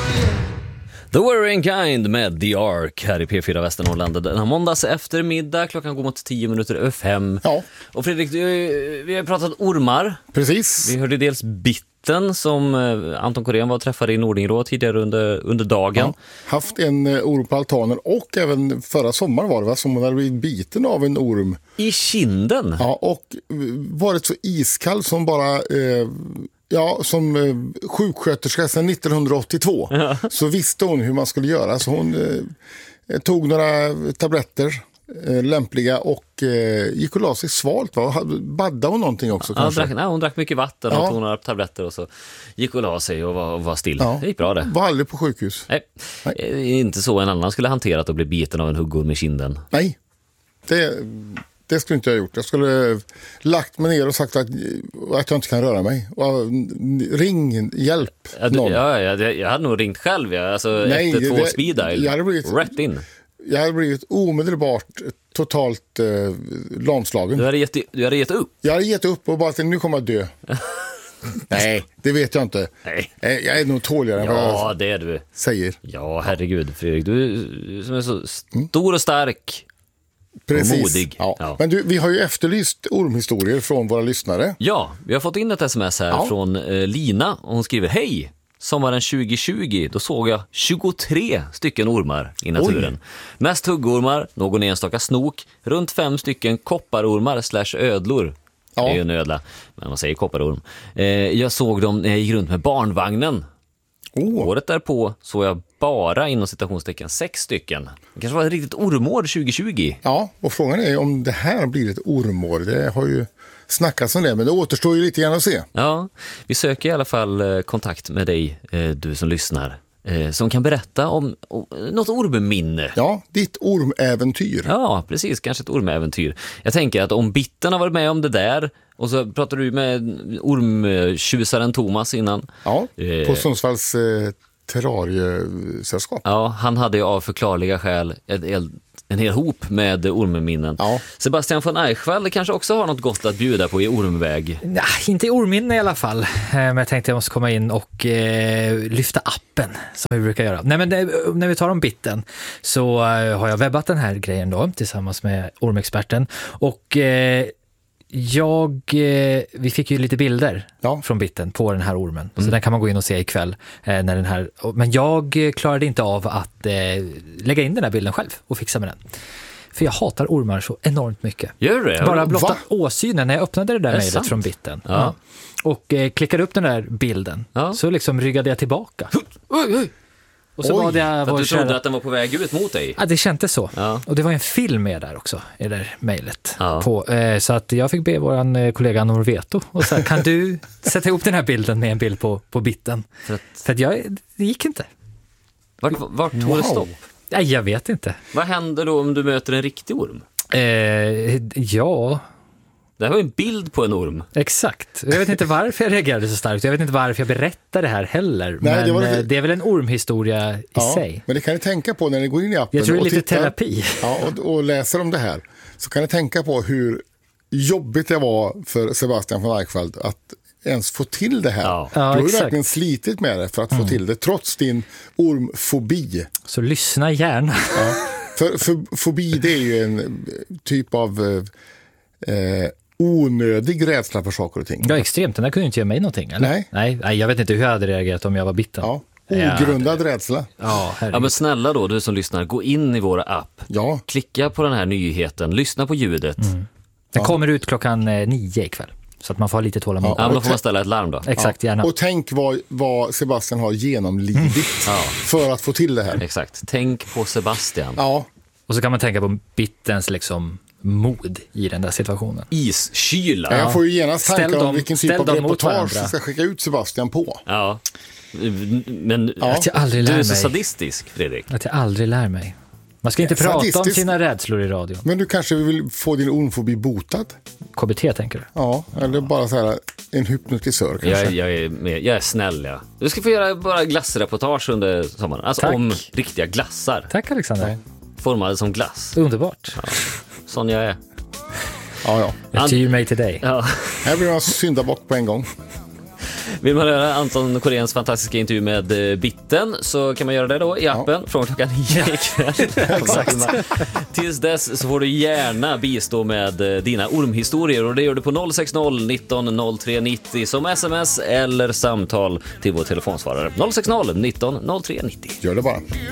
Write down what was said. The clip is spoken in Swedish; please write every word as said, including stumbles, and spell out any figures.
The Worrying Kind med The Ark här i P fyra Västernorrland. Den här måndags eftermiddag, klockan går mot tio minuter över fem. Ja. Och Fredrik, du, vi har pratat ormar. Precis. Vi hörde dels bitten som Anton Korén var och träffade i Nordingrå tidigare under, under dagen. Ja. Haft en orm på altanen och även förra sommaren var det va, som hon hade blivit biten av en orm. I kinden? Ja, och varit så iskall som bara... Eh, Ja, som eh, sjuksköterska sedan nittonhundraåttiotvå ja. Så visste hon hur man skulle göra. Så hon eh, tog några tabletter eh, lämpliga och eh, gick och la sig svalt. Va? Baddade hon någonting också ja, kanske? Drack, nej, hon drack mycket vatten och ja. tog några tabletter och så gick och la sig och var, och var still. Ja. Det gick bra det. Var aldrig på sjukhus. Nej. Nej, inte så en annan skulle hanterat att bli biten av en huggorm i kinden. Nej, det... Det skulle inte jag ha gjort. Jag skulle lagt mig ner och sagt att, att jag inte kan röra mig. Och, ring, hjälp. Ja, du, ja, jag, jag hade nog ringt själv. Ja. Alltså ett två speed dial. Jag hade blivit, rätt in. Jag hade blivit omedelbart totalt eh, lamslagen. Du hade, gett, du hade gett upp? Jag hade gett upp och bara att nu kommer jag dö. Nej, det vet jag inte. Nej. Jag är nog tåligare än vad ja, jag det är du. säger. Ja, herregud Fredrik. Du som är så stor och stark. Precis. Modig. Ja. Ja. Men du, vi har ju efterlyst ormhistorier från våra lyssnare. Ja, vi har fått in ett sms här ja. från eh, Lina och hon skriver: hej, sommaren tjugo tjugo då såg jag tjugotre stycken ormar i naturen. Oj. Mest huggormar, någon enstaka snok, runt fem stycken kopparormar slash ödlor. Ja. Det är ju en ödla, men man säger kopparorm. Eh, jag såg dem när jag gick runt med barnvagnen. Oh. Året därpå såg jag bara inom citationstecken sex stycken. Det kanske var ett riktigt ormår tjugo tjugo. Ja, och frågan är om det här blir ett ormår. Det har ju snackats om det, men det återstår ju lite grann att se. Ja, vi söker i alla fall kontakt med dig, du som lyssnar, som kan berätta om något ormminne. Ja, ditt ormäventyr. Ja, precis, kanske ett ormäventyr. Jag tänker att om Bitten har varit med om det där, och så pratar du med ormtjusaren Thomas innan. Ja, på Sundsvalls eh, terrariesällskap. Ja, han hade ju av förklarliga skäl en, en hel hop med ormminnen. Ja. Sebastian von Eichwald kanske också har något gott att bjuda på i ormväg. Nej, inte i ormminne i alla fall. Men jag tänkte jag måste komma in och eh, lyfta appen som vi brukar göra. Nej, men det, när vi tar om Bitten så eh, har jag webbat den här grejen då tillsammans med ormexperten. Och eh, Jag, eh, vi fick ju lite bilder ja. från Bitten på den här ormen. Mm. Så den kan man gå in och se ikväll. Eh, när den här, men jag klarade inte av att eh, lägga in den här bilden själv och fixa med den. För jag hatar ormar så enormt mycket. Gör det? Bara blotta Va? åsynen när jag öppnade det där det mejlet från Bitten. Ja. Ja. Och eh, klickade upp den där bilden. Ja. Så liksom ryggade jag tillbaka. Oj, oj. Och så Oj, var det jag var att du trodde kära... att den var på väg ut mot dig? Ja, det kändes så. Ja. Och det var en film med där också i det där mejlet. Ja. På, eh, så att jag fick be våran eh, kollega Norveto och så här, kan du sätta ihop den här bilden med en bild på, på Bitten? För att, För att jag, det gick inte. Vart, vart tog wow. det stopp? Nej, jag vet inte. Vad händer då om du möter en riktig orm? Eh, ja... Det här var en bild på en orm. Exakt. Jag vet inte varför jag reagerade så starkt. Jag vet inte varför jag berättar det här heller. Nej, men det, var lite... det är väl en ormhistoria i ja, sig. Men det kan ni tänka på när ni går in i appen. Jag tror det är lite tittar, terapi. Ja, och, och läser om det här. Så kan ni tänka på hur jobbigt det var för Sebastian von Eichwald att ens få till det här. Ja. Ja, du har ju exakt. verkligen slitit med det för att mm. få till det, trots din ormfobi. Så lyssna gärna. Ja. För, för fobi, det är ju en typ av... Eh, onödig rädsla för saker och ting. Ja, extremt. Den där kunde inte göra mig någonting, eller? Nej. Nej, nej, jag vet inte hur jag hade reagerat om jag var bitten. Ja, ogrundad ja, rädsla. Ja, ja, men snälla då, du som lyssnar, gå in i våra app. Ja. Klicka på den här nyheten, lyssna på ljudet. Mm. Den ja. kommer ut klockan eh, nio ikväll. Så att man får ha lite tålamod. Ja, men då får man ställa ett larm då. Exakt, ja. gärna. Och tänk vad, vad Sebastian har genomlidit ja. för att få till det här. Exakt, tänk på Sebastian. Ja. Och så kan man tänka på Bittens liksom mod i den där situationen. Iskyla. Ja, jag får ju genast tankar dem, om vilken typ av reportage jag ska skicka ut Sebastian på. Ja, men ja. Att jag aldrig lär du är så mig. sadistisk, Fredrik. Att jag aldrig lär mig. Man ska inte prata Sadistisk. om sina rädslor i radio. Men du kanske vill få din ormfobi botad? K B T tänker du? Ja, eller bara så här en hypnotisör kanske. Jag, jag, är, med, jag är snäll, ja. Du ska få göra bara glassreportage under sommaren. Alltså Tack. om riktiga glassar. Tack Alexander. Ja. Formade som glass. Underbart. Ja. Sån jag är. Ja, ja. Jag tyr mig till dig. Ja. Här blir man syndabock på en gång. Vill man höra Anton Koréns fantastiska intervju med eh, Bitten så kan man göra det då i appen ja. från klockan nio ikväll. Exakt. Tills dess så får du gärna bistå med eh, dina ormhistorier och det gör du på noll sex noll nitton noll tre nittio som sms eller samtal till vår telefonsvarare. noll sex noll nitton noll tre nittio. Gör det bara.